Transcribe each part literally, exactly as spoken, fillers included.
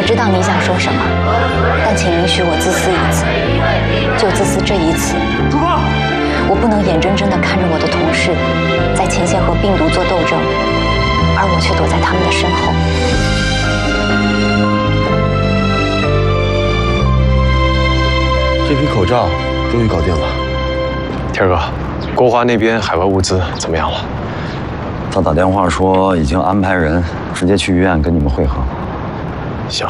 知道你想说什么，但请允许我自私一次，就自私这一次。主公，我不能眼睁睁地看着我的同事在前线和病毒做斗争，而我却躲在他们的身后。 这批口罩终于搞定了。 天哥，国华那边海外物资怎么样了？ 他打电话说已经安排人直接去医院跟你们会合。 行。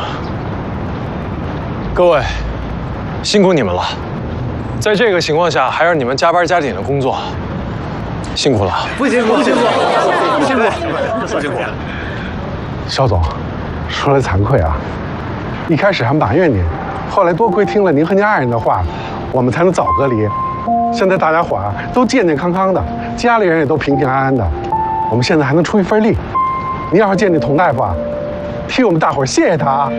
各位，辛苦你们了，在这个情况下还让你们加班加点的工作，辛苦了。 不辛苦，不辛苦，不辛苦，不辛苦。 肖总，说来惭愧啊，一开始还埋怨您，后来多亏听了您和您爱人的话，我们才能早隔离。现在大家伙儿都健健康康的，家里人也都平平安安的，我们现在还能出一份力。您要是见那佟大夫啊，替我们大伙儿谢谢他啊。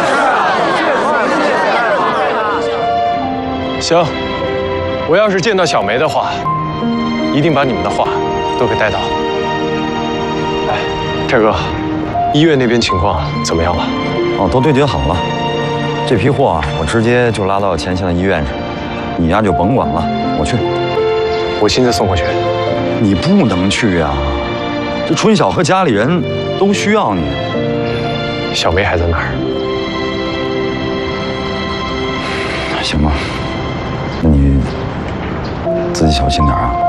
行，我要是见到小梅的话，一定把你们的话都给带到。哎，天哥，医院那边情况怎么样了？ 哦，都对接好了。这批货啊，我直接就拉到前线的医院去，你呀就甭管了，我去。 我亲自送过去。 你不能去啊！这春晓和家里人都需要你。 小梅还在那儿。 行吧，那你自己小心点啊。